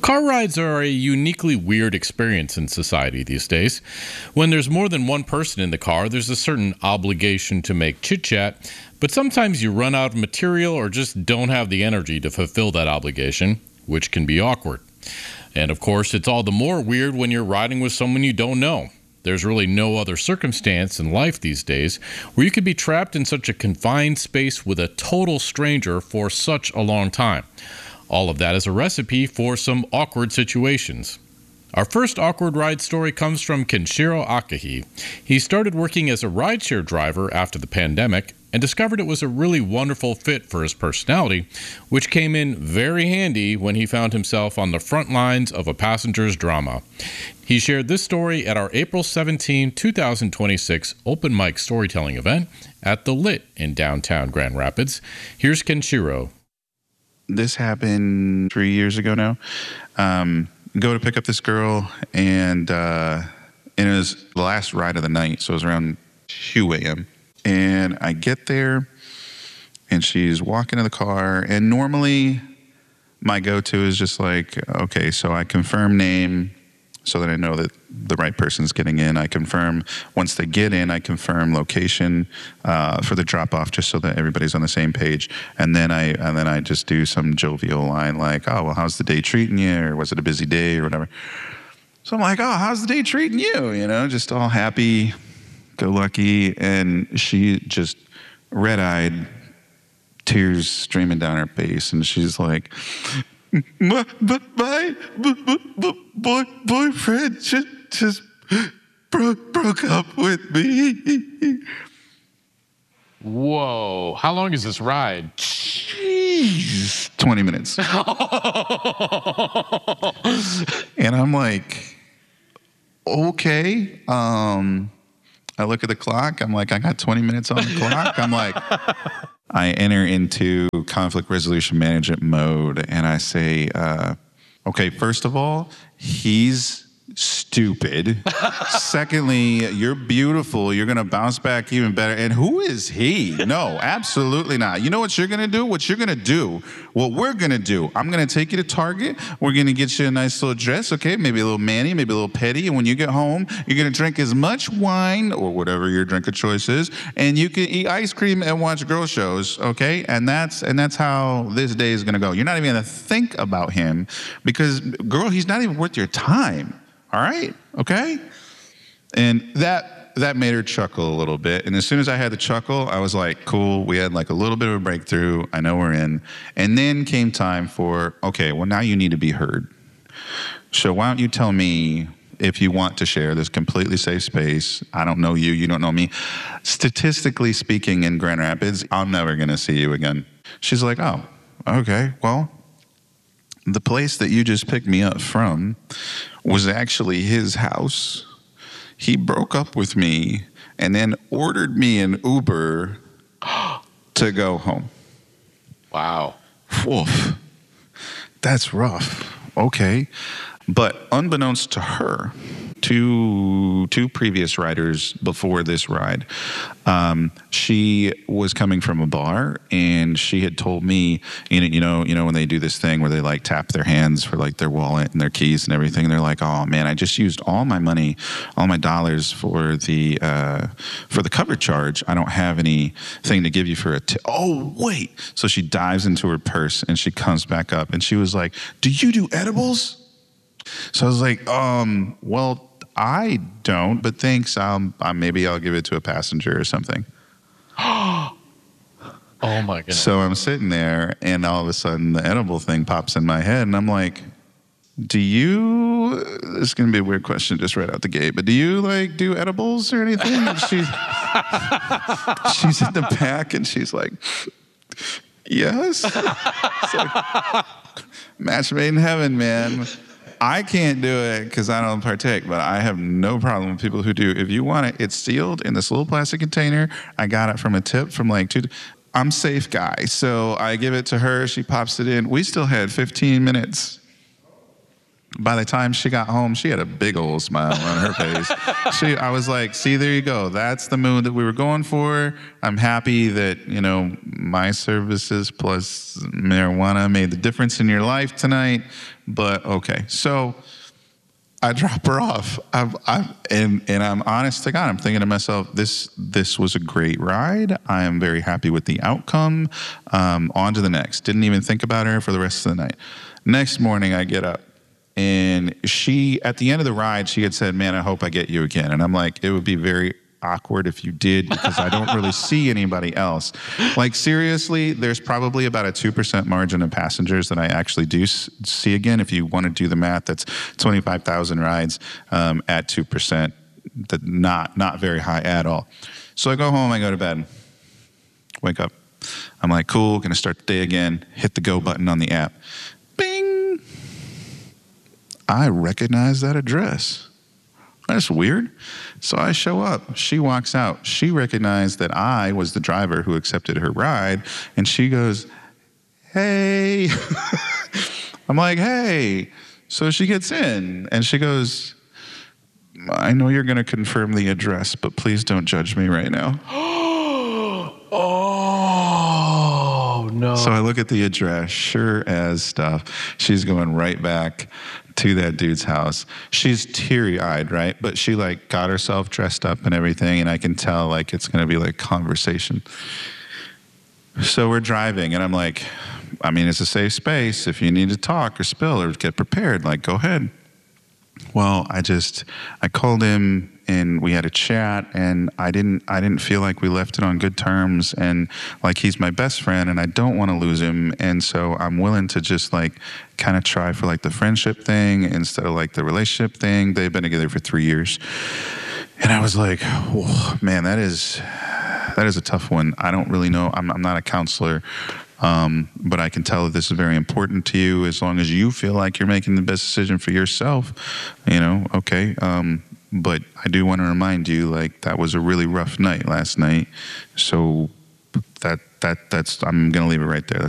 Car rides are a uniquely weird experience in society these days. When there's more than one person in the car, there's a certain obligation to make chit-chat, but sometimes you run out of material or just don't have the energy to fulfill that obligation, which can be awkward. And of course, it's all the more weird when you're riding with someone you don't know. There's really no other circumstance in life these days where you could be trapped in such a confined space with a total stranger for such a long time. All of that is a recipe for some awkward situations. Our first awkward ride story comes from Kenshiro Akahi. He started working as a rideshare driver after the pandemic and discovered it was a really wonderful fit for his personality, which came in very handy when he found himself on the front lines of a passenger's drama. He shared this story at our April 17, 2026 open mic storytelling event at The Lit in downtown Grand Rapids. Here's Kenshiro. This happened 3 years ago now. Go to pick up this girl, and it was the last ride of the night, so it was around 2 a.m. And I get there, and she's walking to the car, and normally my go-to is just like, okay, so I confirm name so that I know that the right person's getting in. I confirm, once they get in, I confirm location for the drop-off just so that everybody's on the same page. And then I just do some jovial line like, oh, well, how's the day treating you? Or was it a busy day or whatever? So I'm like, oh, how's the day treating you? You know, just all happy, go lucky. And she just red-eyed, tears streaming down her face. And she's like, my boyfriend just broke up with me. Whoa. How long is this ride? Jeez. 20 minutes. And I'm like, okay. I look at the clock. I'm like, I got 20 minutes on the clock. I'm like, I enter into conflict resolution management mode and I say, okay, first of all, he's stupid. Secondly, you're beautiful. You're going to bounce back even better. And who is he? No, absolutely not. You know what you're going to do? What you're going to do, what we're going to do, I'm going to take you to Target. We're going to get you a nice little dress, okay? Maybe a little Manny, maybe a little Petty. And when you get home, you're going to drink as much wine or whatever your drink of choice is, and you can eat ice cream and watch girl shows, okay? And that's how this day is going to go. You're not even going to think about him because, girl, he's not even worth your time. All right, okay? And that made her chuckle a little bit. And as soon as I had the chuckle, I was like, cool, we had like a little bit of a breakthrough. I know we're in. And then came time for, okay, well, now you need to be heard. So why don't you tell me if you want to share this completely safe space. I don't know you, you don't know me. Statistically speaking, in Grand Rapids, I'm never going to see you again. She's like, oh, okay, well, the place that you just picked me up from was actually his house. He broke up with me and then ordered me an Uber to go home. Wow. Woof. That's rough. Okay. But unbeknownst to her, two previous riders before this ride, she was coming from a bar and she had told me, you know when they do this thing where they like tap their hands for like their wallet and their keys and everything, and they're like, oh man, I just used all my money, all my dollars for the cover charge. I don't have anything to give you for a tip. Oh wait. So she dives into her purse and she comes back up and she was like, do you do edibles? So I was like, well, I don't, but thanks. Maybe I'll give it to a passenger or something. Oh my goodness. So I'm sitting there and all of a sudden the edible thing pops in my head and I'm like, this is going to be a weird question just right out the gate, but do you like do edibles or anything? And she's in the back and she's like, yes. It's like, match made in heaven, man. I can't do it because I don't partake, but I have no problem with people who do. If you want it, it's sealed in this little plastic container. I got it from a tip from like I'm safe guy. So I give it to her. She pops it in. We still had 15 minutes. By the time she got home, she had a big old smile on her face. I was like, see, there you go. That's the mood that we were going for. I'm happy that, my services plus marijuana made the difference in your life tonight. But okay. So I drop her off. And I'm honest to God, I'm thinking to myself, this was a great ride. I am very happy with the outcome. On to the next. Didn't even think about her for the rest of the night. Next morning, I get up. And she, at the end of the ride, she had said, man, I hope I get you again. And I'm like, it would be very awkward if you did, because I don't really see anybody else. Like, seriously, there's probably about a 2% margin of passengers that I actually do see again. If you want to do the math, that's 25,000 rides at 2%. Not very high at all. So I go home, I go to bed, wake up. I'm like, cool, gonna start the day again, hit the go button on the app. Bing! I recognize that address. That's weird. So I show up. She walks out. She recognized that I was the driver who accepted her ride, and she goes, hey. I'm like, hey. So she gets in, and she goes, I know you're going to confirm the address, but please don't judge me right now. Oh, no. So I look at the address, sure as stuff. She's going right back to that dude's house. She's teary-eyed, right? But she got herself dressed up and everything, and I can tell it's going to be conversation. So we're driving, and I'm like, it's a safe space. If you need to talk or spill or get prepared, go ahead. Well, I called him and we had a chat, and I didn't feel like we left it on good terms, and he's my best friend and I don't want to lose him, and so I'm willing to just kind of try for the friendship thing instead of the relationship thing. They've been together for 3 years. And I was like, oh, man, that is a tough one. I don't really know. I'm not a counselor. But I can tell that this is very important to you. As long as you feel like you're making the best decision for yourself, okay. But I do want to remind you, that was a really rough night last night. So that's I'm going to leave it right there.